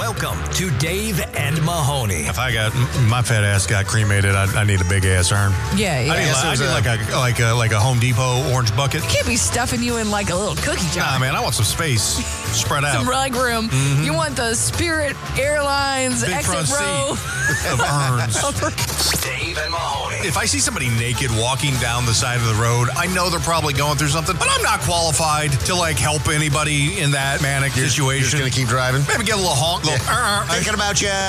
Welcome to Dave and Mahoney. If my fat ass got cremated, I need a big ass urn. Yeah. I need like a Home Depot orange bucket. Can't be stuffing you in like a little cookie jar. Nah, man, I want some space spread out. Some leg room. Mm-hmm. You want the Spirit Airlines big exit row of urns. Dave and Mahoney. If I see somebody naked walking down the side of the road, I know they're probably going through something, but I'm not qualified to help anybody in that manic situation. You're just going to keep driving? Maybe get a little honk. Thinking about you.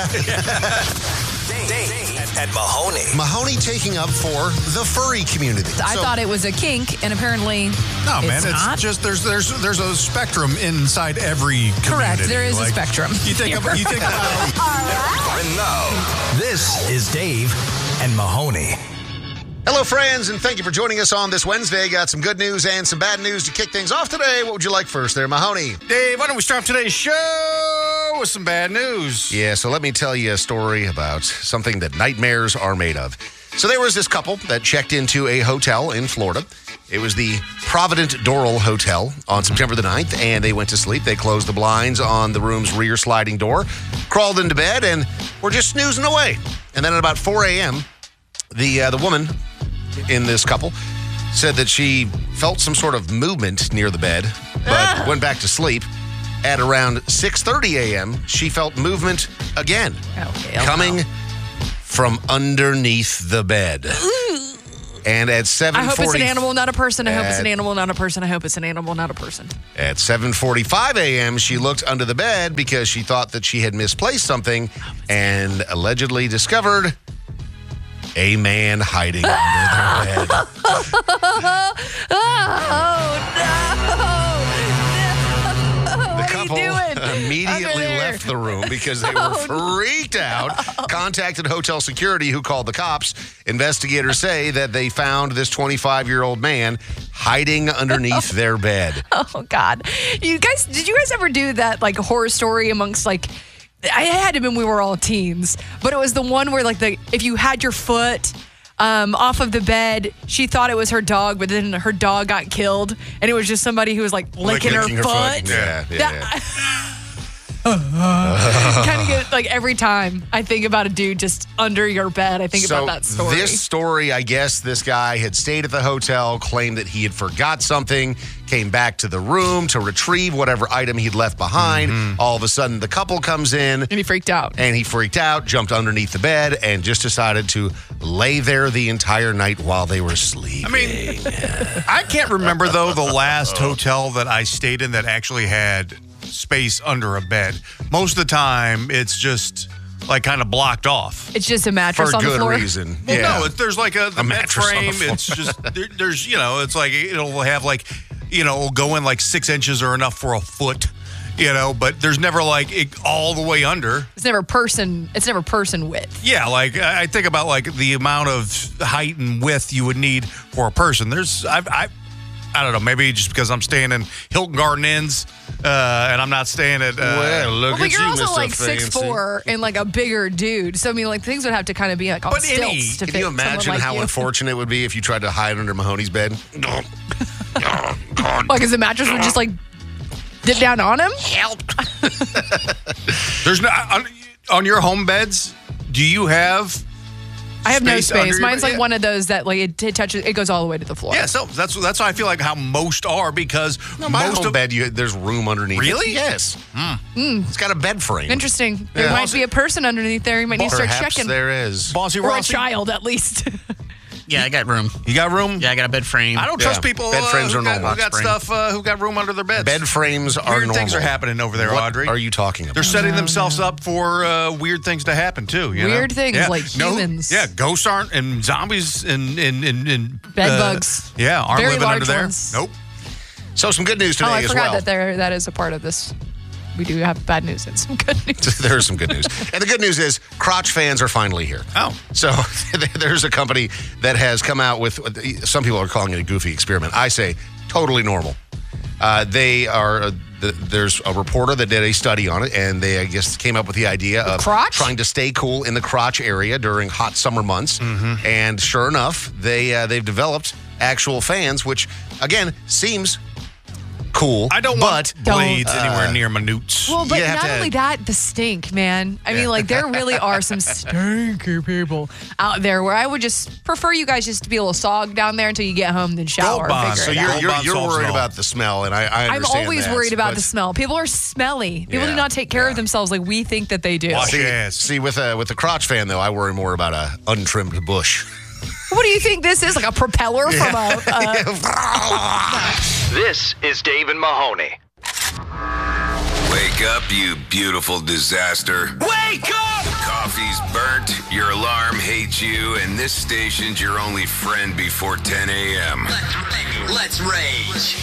Dave and Mahoney. Mahoney taking up for the furry community. I thought it was a kink, and apparently it's not. Just there's a spectrum inside every community. Correct, there is a spectrum. You think about And now, this is Dave and Mahoney. Hello, friends, and thank you for joining us on this Wednesday. Got some good news and some bad news to kick things off today. What would you like first there, Mahoney? Dave, why don't we start today's show with some bad news? Yeah, so let me tell you a story about something that nightmares are made of. So there was this couple that checked into a hotel in Florida. It was the Provident Doral Hotel on September the 9th, and they went to sleep. They closed the blinds on the room's rear sliding door, crawled into bed, and were just snoozing away. And then at about 4 a.m., the woman in this couple said that she felt some sort of movement near the bed, but went back to sleep. At around 6:30 a.m., she felt movement again, coming from underneath the bed. And at 7:40... I hope it's an animal, not a person. I hope it's an animal, not a person. I hope it's an animal, not a person. At 7:45 a.m., she looked under the bed because she thought that she had misplaced something and allegedly discovered a man hiding under their bed. Oh, no. The couple immediately left the room because they were freaked out, contacted hotel security who called the cops. Investigators say that they found this 25-year-old man hiding underneath their bed. Oh, God. Did you guys ever do that horror story amongst I had to when we were all teens, but it was the one where if you had your foot off of the bed, she thought it was her dog, but then her dog got killed, and it was just somebody who was licking her foot. Yeah. Kind of get every time I think about a dude just under your bed, I think about that story. This story, I guess this guy had stayed at the hotel, claimed that he had forgot something, came back to the room to retrieve whatever item he'd left behind. Mm-hmm. All of a sudden, the couple comes in. And he freaked out. Jumped underneath the bed, and just decided to lay there the entire night while they were sleeping. I mean, I can't remember, though, the last hotel that I stayed in that actually had space under a bed. Most of the time, it's just kind of blocked off. It's just a mattress on the floor. For good reason. Well, no, there's a bed mattress frame. It's just there's it's it'll have it'll go in 6 inches or enough for a foot. But there's never it all the way under. It's never person width. Yeah, I think about the amount of height and width you would need for a person. I don't know, maybe just because I'm staying in Hilton Garden Inns and I'm not staying at... but you're also 6'4" and a bigger dude. So, I mean, things would have to kind of be on stilts to fit. Can you imagine how unfortunate it would be if you tried to hide under Mahoney's bed? Because the mattress would just dip down on him? Help! There's no... On your home beds, do you have... I have no space. Mine's one of those that it touches, it goes all the way to the floor. Yeah, so that's how I feel how most are, because most of bed there's room underneath. Really? Yes. It's got a bed frame. Interesting. There might be a person underneath there. You might need to start checking. There is. Bossy or Rossi? A child, at least. Yeah, I got room. You got room? Yeah, I got a bed frame. I don't trust people bed frames who are normal. Who got room under their beds. Bed frames are weird normal. Things are happening over there, What Audrey. are you talking about? They're setting themselves up for weird things to happen, too. Weird things humans. Ghosts aren't, and zombies and bed bugs. Yeah, aren't Very living under there. Ones. Nope. So some good news today as well. I forgot that is a part of this. We do have bad news and some good news. There is some good news. And the good news is crotch fans are finally here. Oh. So there's a company that has come out with, some people are calling it a goofy experiment. I say totally normal. There's a reporter that did a study on it, and they, I guess, came up with the idea of trying to stay cool in the crotch area during hot summer months. Mm-hmm. And sure enough, they've developed actual fans, which, again, seems cool. I don't want Don't. blades anywhere near my newts. Well, but You have not to- only that, the stink, man. I mean, like, there really are some stinky people out there where I would just prefer you guys just to be a little sogged down there until you get home, then shower. Gold Bond. Figure So it you're- out. You're, Gold you're Bond solves worried it all. about the smell, and I I'm understand always that, worried about but- the smell. People are smelly. People Yeah, do not take care yeah. of themselves like we think that they do. Wash See, ass. see, with the crotch fan though, I worry more about a untrimmed bush. What do you think this is? Like a propeller from a... This is Dave and Mahoney. Wake up, you beautiful disaster. Wake up! The coffee's burnt, your alarm hates you, and this station's your only friend before 10 a.m. Let's rage.